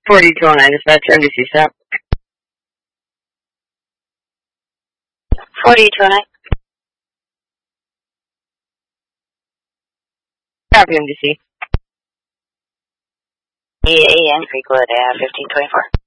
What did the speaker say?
4209, dispatch, NBC stop. 4209. Copy, NBC. EAN Creekwood, 1524.